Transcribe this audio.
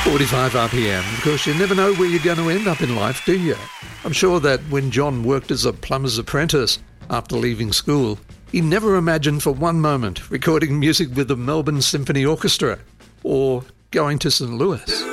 45 RPM, because you never know where you're going to end up in life, do you? I'm sure that when John worked as a plumber's apprentice after leaving school, he never imagined for one moment recording music with the Melbourne Symphony Orchestra or going to St. Louis.